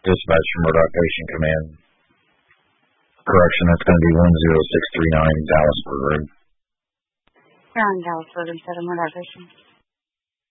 Dispatch from Murdoch Patient Command. Correction, that's going to be 10639 Dallasburg Road. You're on Dallasburg instead of Murdoch Patient.